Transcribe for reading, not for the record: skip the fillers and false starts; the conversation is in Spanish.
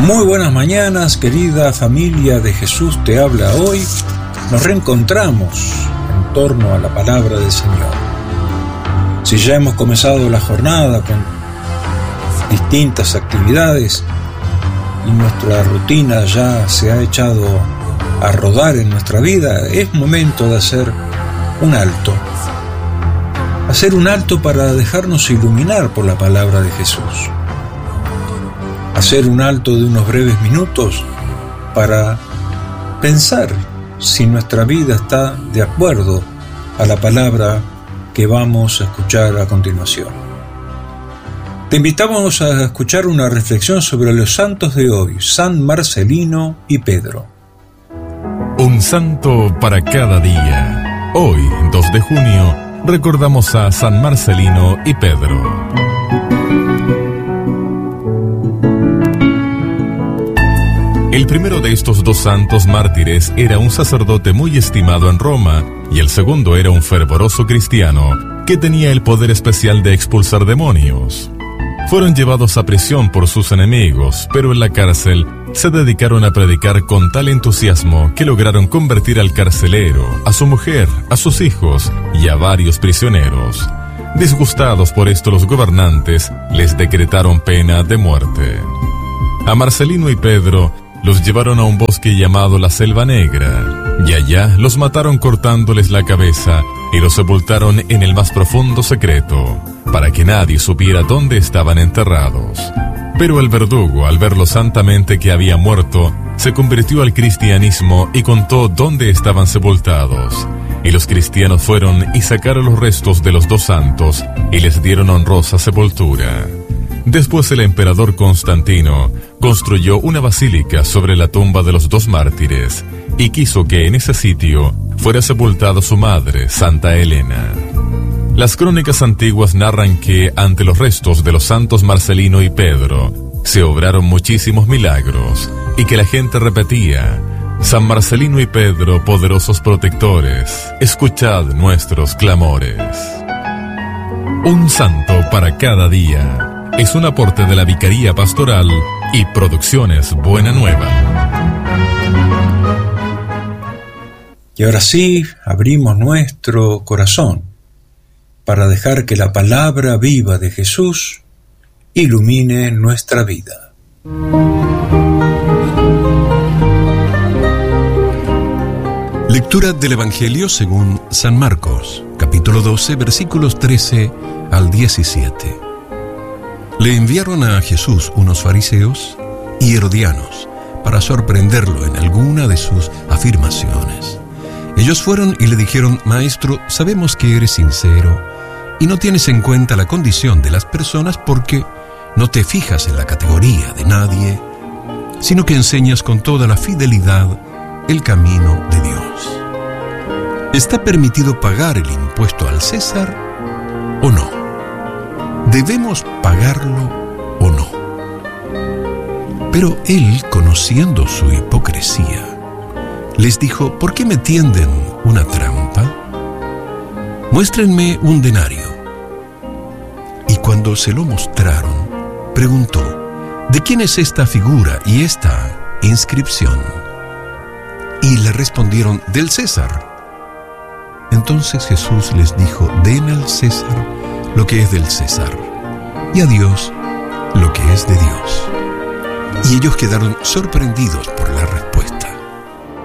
Muy buenas mañanas, querida familia de Jesús te habla hoy. Nos reencontramos en torno a la palabra del Señor. Si ya hemos comenzado la jornada con distintas actividades y nuestra rutina ya se ha echado a rodar en nuestra vida, es momento de hacer un alto. Hacer un alto para dejarnos iluminar por la palabra de Jesús. Hacer un alto de unos breves minutos para pensar si nuestra vida está de acuerdo a la palabra que vamos a escuchar a continuación. Te invitamos a escuchar una reflexión sobre los santos de hoy, San Marcelino y Pedro. Un santo para cada día. Hoy, 2 de junio, recordamos a San Marcelino y Pedro. El primero de estos dos santos mártires era un sacerdote muy estimado en Roma, y el segundo era un fervoroso cristiano que tenía el poder especial de expulsar demonios. Fueron llevados a prisión por sus enemigos, pero en la cárcel se dedicaron a predicar con tal entusiasmo que lograron convertir al carcelero, a su mujer, a sus hijos y a varios prisioneros. Disgustados por esto, los gobernantes les decretaron pena de muerte. A Marcelino y Pedro los llevaron a un bosque llamado la Selva Negra, y allá los mataron cortándoles la cabeza y los sepultaron en el más profundo secreto, para que nadie supiera dónde estaban enterrados. Pero el verdugo, al verlo santamente que había muerto, se convirtió al cristianismo y contó dónde estaban sepultados. Y los cristianos fueron y sacaron los restos de los dos santos y les dieron honrosa sepultura. Después el emperador Constantino construyó una basílica sobre la tumba de los dos mártires y quiso que en ese sitio fuera sepultada su madre, Santa Elena. Las crónicas antiguas narran que ante los restos de los santos Marcelino y Pedro se obraron muchísimos milagros y que la gente repetía: San Marcelino y Pedro, poderosos protectores, escuchad nuestros clamores. Un santo para cada día. Es un aporte de la Vicaría Pastoral y Producciones Buena Nueva. Y ahora sí, abrimos nuestro corazón para dejar que la palabra viva de Jesús ilumine nuestra vida. Lectura del Evangelio según San Marcos, capítulo 12, versículos 13 al 17. Le enviaron a Jesús unos fariseos y herodianos para sorprenderlo en alguna de sus afirmaciones. Ellos fueron y le dijeron: Maestro, sabemos que eres sincero y no tienes en cuenta la condición de las personas porque no te fijas en la categoría de nadie, sino que enseñas con toda la fidelidad el camino de Dios. ¿Está permitido pagar el impuesto al César o no? ¿Debemos pagarlo o no? Pero él, conociendo su hipocresía, les dijo: ¿por qué me tienden una trampa? Muéstrenme un denario. Y cuando se lo mostraron, preguntó: ¿de quién es esta figura y esta inscripción? Y le respondieron: del César. Entonces Jesús les dijo: den al César lo que es del César, y a Dios lo que es de Dios. Y ellos quedaron sorprendidos por la